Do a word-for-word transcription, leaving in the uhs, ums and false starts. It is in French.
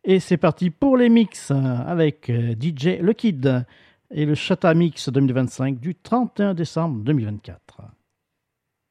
Et c'est parti pour les mix avec D J Le Kid et le Chata Mix deux mille vingt-cinq du trente et un décembre deux mille vingt-quatre.